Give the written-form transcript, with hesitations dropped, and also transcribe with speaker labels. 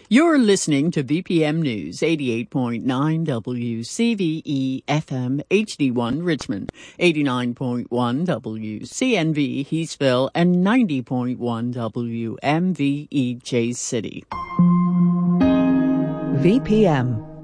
Speaker 1: You're listening to BPM News, 88.9 WCVE FM HD1 Richmond, 89.1 WCNV Heathville, and 90.1 WMVE J City.
Speaker 2: VPM